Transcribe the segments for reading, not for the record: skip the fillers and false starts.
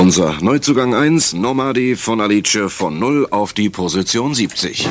Unser Neuzugang 1, Nomadi von Alice, von 0 auf die Position 70.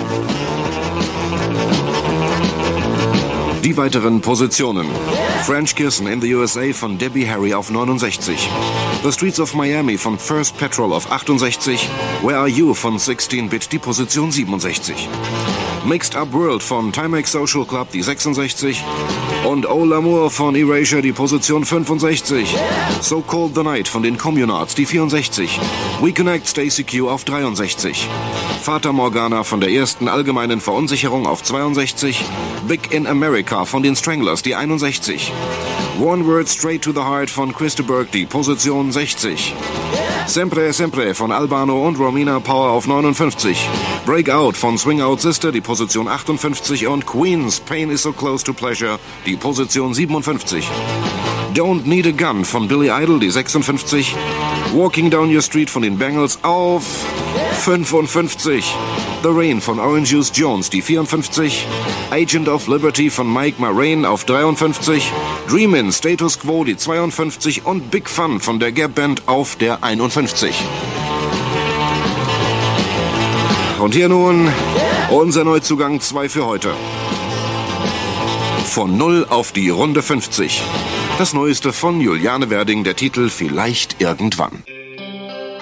Die weiteren Positionen. French Kissin in the USA von Debbie Harry auf 69. The Streets of Miami von First Petrol auf 68. Where Are You von 16-Bit, die Position 67. Mixed Up World von Timex Social Club, die 66. Und Oh L'Amour von Erasure, die Position 65. So Cold the Night von den Communards, die 64. We Connect Stacy Q auf 63. Fata Morgana von der ersten allgemeinen Verunsicherung auf 62. Big in America von den Stranglers, die 61. One Word Straight to the Heart von Christa Burke, die Position 60. Sempre Sempre von Albano und Romina Power auf 59. Breakout von Swing Out Sister, die Position 58. Und Queens Pain is so close to pleasure, die Position 57. Don't Need a Gun von Billy Idol, die 56. Walking Down Your Street von den Bangles auf 55. The Rain von Orange Juice Jones, die 54. Agent of Liberty von Mike Marraine auf 53. Dreamin' Status Quo, die 52. Und Big Fun von der Gap Band auf der 51. Und hier nun unser Neuzugang 2 für heute. Von 0 auf die Runde 50. Das Neueste von Juliane Werding, der Titel Vielleicht irgendwann.